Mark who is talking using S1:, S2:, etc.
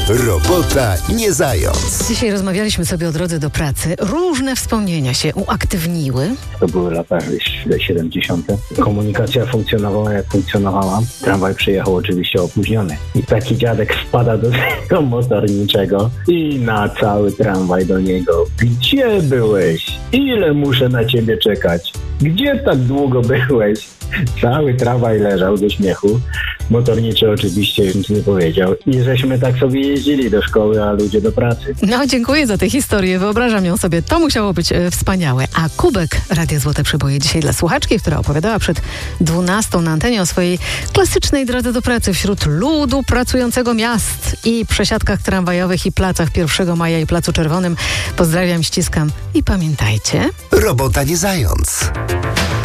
S1: Robota nie zając.
S2: Dzisiaj rozmawialiśmy sobie o drodze do pracy. Różne wspomnienia się uaktywniły.
S3: To były lata 70. Komunikacja funkcjonowała jak funkcjonowała. Tramwaj przyjechał oczywiście opóźniony. I taki dziadek wpada do tego motorniczego i na cały tramwaj do niego. Gdzie byłeś? Ile muszę na ciebie czekać? Gdzie tak długo byłeś? Cały tramwaj leżał ze śmiechu. Motorniczy oczywiście nic nie powiedział. I żeśmy tak sobie jeździli do szkoły, a ludzie do pracy.
S2: No, dziękuję za tę historię. Wyobrażam ją sobie. To musiało być wspaniałe. A Kubek Radia Złote Przeboje dzisiaj dla słuchaczki, która opowiadała przed 12 na antenie o swojej klasycznej drodze do pracy wśród ludu pracującego miast i przesiadkach tramwajowych i placach 1 maja i Placu Czerwonym. Pozdrawiam, ściskam i pamiętajcie.
S1: Robota nie zając.